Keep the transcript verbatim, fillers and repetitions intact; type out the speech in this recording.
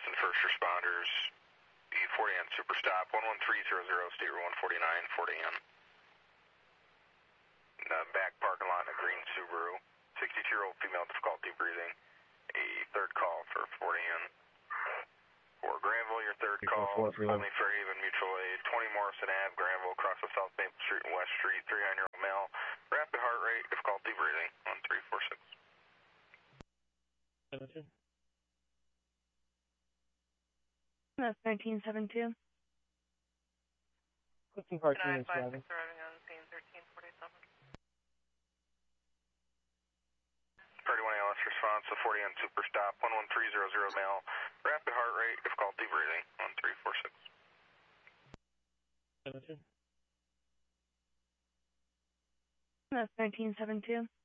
and first responders. The forty N Super Stop, one one three zero zero, State Route one forty-nine, forty N. In the back parking lot in a green Subaru. sixty-two-year-old female, difficulty breathing. A third call for forty N. For Granville, your third call, only Fairhaven Mutual Aid, twenty Morrison Avenue, Granville, across the South Maple Street and West Street, thirty-nine-year-old male, rapid heart rate, difficulty breathing, one three four six. That's nineteen seventy-two. Clifton Park units driving. Arriving on scene thirteen forty-seven. thirty-one A L S response to forty N Super Stop, one one three zero zero male, rapid heart rate, difficulty breathing, one three four six. That's nineteen seventy-two.